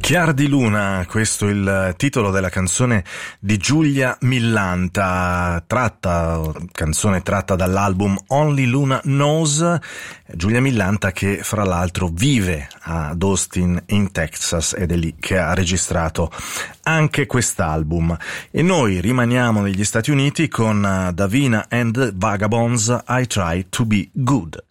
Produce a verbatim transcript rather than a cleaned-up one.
Chiar di Luna, questo è il titolo della canzone di Giulia Millanta, tratta, canzone tratta dall'album Only Luna Knows. Giulia Millanta che fra l'altro vive ad Austin in Texas ed è lì che ha registrato anche quest'album. E noi rimaniamo negli Stati Uniti con Davina and the Vagabonds, I Try to Be Good.